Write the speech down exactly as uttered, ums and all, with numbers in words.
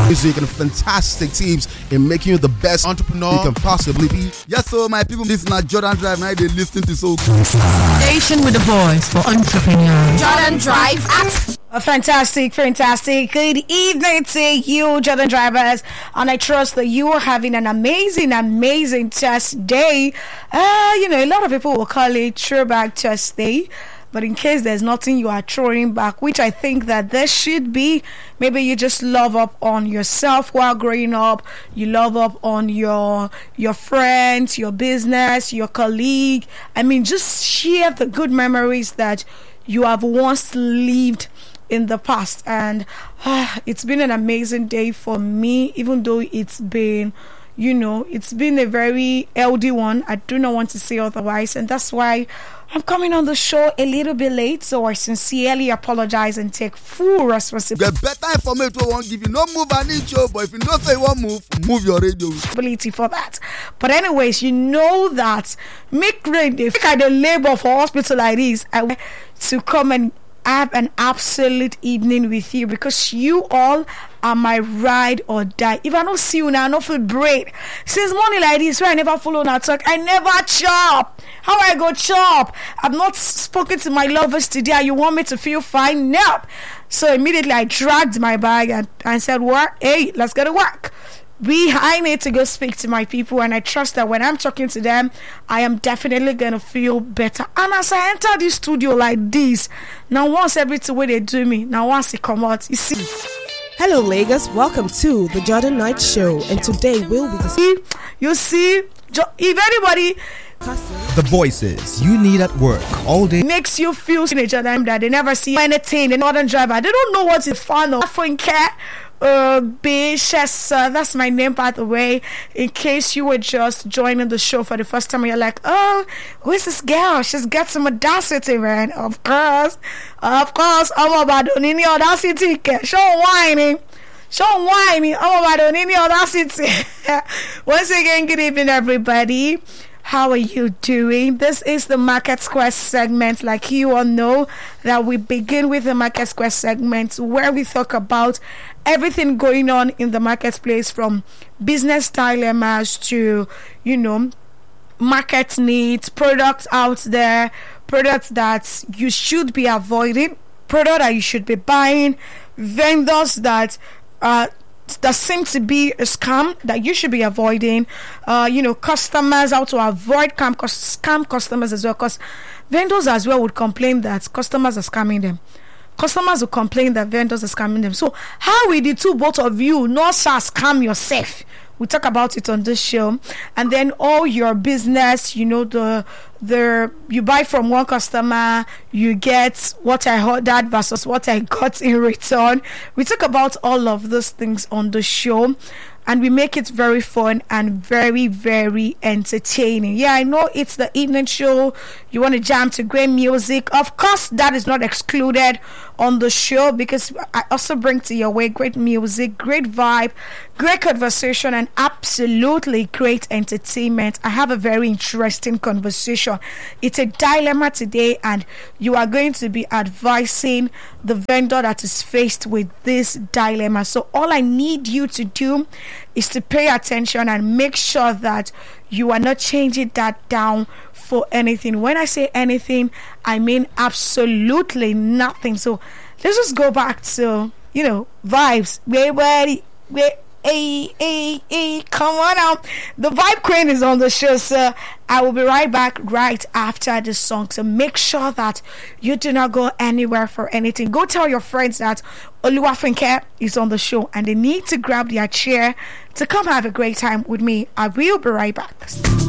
music and fantastic tips in making you the best entrepreneur you can possibly be. Yes, so my people, this is not Jordan Drive. Now they listen to so Station with the voice for entrepreneurs. Jordan Drive at A fantastic, fantastic. Good evening to you, Jordan Drivers. And I trust that you are having an amazing, amazing test day. Uh, you know, a lot of people will call it throwback test day. But in case there's nothing you are throwing back, which I think that there should be, maybe you just love up on yourself while growing up. You love up on your your friends, your business, your colleague. I mean, just share the good memories that you have once lived in the past. And uh, it's been an amazing day for me, even though it's been, you know, it's been a very healthy one. I do not want to say otherwise, and that's why I'm coming on the show a little bit late, so I sincerely apologize and take full responsibility. Get better information we won't give you. No move an inch, but if you don't say one move, move your radio. For that. But anyways, you know that make great if I the labor for hospital like this, I want to come and have an absolute evening with you, because you all are my ride or die. If I don't see you now, I don't feel great. Since morning like this, where I never follow now talk, I never chop. How I go chop? I've not spoken to my lovers today. You want me to feel fine? Nope. So immediately I dragged my bag and, and said, "What? Hey, let's go to work." We, I need to go speak to my people, and I trust that when I'm talking to them, I am definitely gonna feel better. And as I enter this studio like this, now once every two way they do me, now once it come out, you see. Hello, Lagos. Welcome to the Jordan Knight Show, and today we'll be discussing. You see, if anybody The voices you need at work all day makes you feel teenager time that they never see anything, the Northern Driver, they don't know what is fun or care. Uh, Bish, uh, that's my name, by the way. In case you were just joining the show for the first time, you're like, "Oh, who is this girl? She's got some audacity, man." Of course, of course, I'm about to need audacity. Show whining, show whining. I'm about to need audacity. Once again, good evening, everybody. How are you doing? This is the Market Square segment. Like you all know that we begin with the Market Square segment, where we talk about everything going on in the marketplace, from business dilemmas to, you know, market needs, products out there, products that you should be avoiding, products that you should be buying, vendors that uh that seem to be a scam that you should be avoiding, uh, you know, customers, how to avoid scam, scam customers as well, because vendors as well would complain that customers are scamming them. Customers will complain that vendors are scamming them. So how will the two, both of you, not shall scam yourself? We talk about it on this show. And then all your business, you know, the the you buy from one customer, you get what I ordered versus what I got in return. We talk about all of those things on the show, and we make it very fun and very, very entertaining. Yeah, I know it's the evening show. You want to jam to great music. Of course, that is not excluded on the show, because I also bring to your way great music, great vibe, great conversation, and absolutely great entertainment. I have a very interesting conversation. It's a dilemma today, and you are going to be advising the vendor that is faced with this dilemma. So all I need you to do is to pay attention and make sure that you are not changing that down for anything. When I say anything, I mean absolutely nothing. So let's just go back to, you know, vibes. Wait, wait, wait. Hey, hey, hey, come on now. The Vibe Queen is on the show, so I will be right back right after the song. So make sure that you do not go anywhere for anything. Go tell your friends that Oluwafunke is on the show, and they need to grab their chair to come have a great time with me. I will be right back.